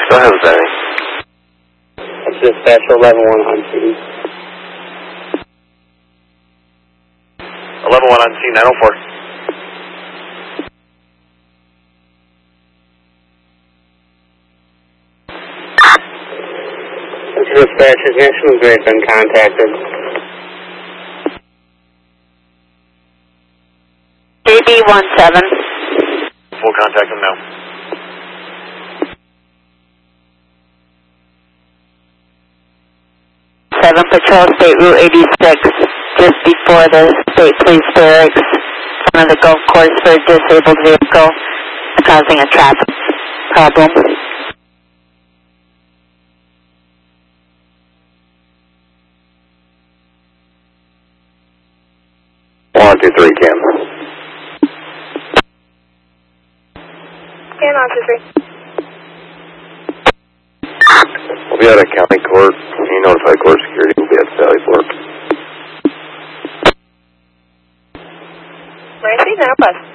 Go ahead with that. That's dispatch 11-1 on scene. 11-1 on scene, 904. Dispatchers, National Grid been contacted. JB17. We'll contact them now. Patrol State Route 86, just before the State Police Barracks, in front of the golf course for a disabled vehicle, causing a traffic problem. One, two, three, Cam. Cam, 123. We'll be out at County Court. You notify Court Security. We'll be at Valley Fork. Mercy, now bus.